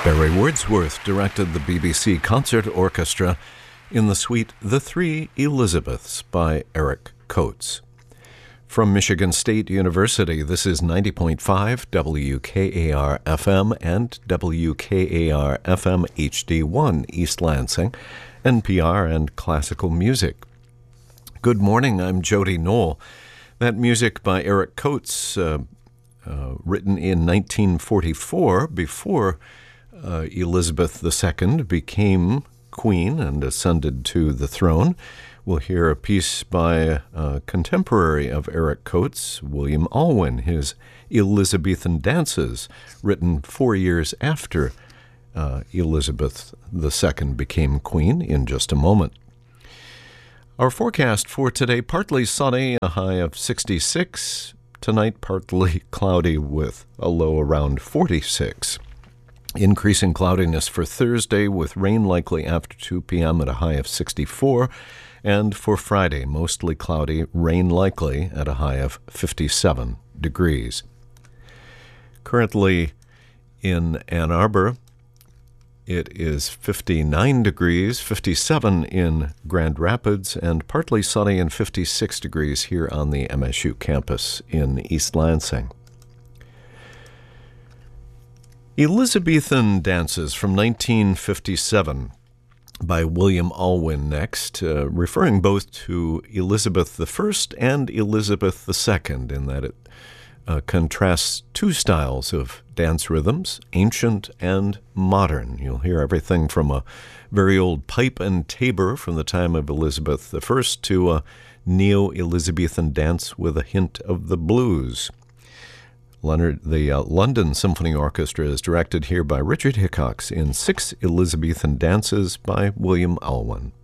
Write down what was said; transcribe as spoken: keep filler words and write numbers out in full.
Barry Wordsworth directed the B B C Concert Orchestra in the suite The Three Elizabeths by Eric Coates. From Michigan State University, this is ninety point five W K A R F M and W K A R F M H D one East Lansing, N P R and classical music. Good morning, I'm Jody Knoll. That music by Eric Coates, uh, uh, written in nineteen forty-four, before uh, Elizabeth the Second became queen and ascended to the throne. We'll hear a piece by a contemporary of Eric Coates, William Alwyn, his Elizabethan Dances, written four years after uh, Elizabeth the Second became queen, in just a moment. Our forecast for today, partly sunny, a high of sixty-six. Tonight, partly cloudy with a low around forty-six. Increasing cloudiness for Thursday with rain likely after two p.m. at a high of sixty-four. And for Friday, mostly cloudy, rain likely at a high of fifty-seven degrees. Currently in Ann Arbor, it is fifty-nine degrees, fifty-seven in Grand Rapids, and partly sunny and fifty-six degrees here on the M S U campus in East Lansing. Elizabethan Dances from nineteen fifty-seven by William Alwyn next, uh, referring both to Elizabeth the First and Elizabeth the Second, in that it uh, contrasts two styles of dance rhythms, ancient and modern. You'll hear everything from a very old pipe and tabor from the time of Elizabeth the First to a neo-Elizabethan dance with a hint of the blues. Leonard, the uh, London Symphony Orchestra is directed here by Richard Hickox in Six Elizabethan Dances by William Alwyn.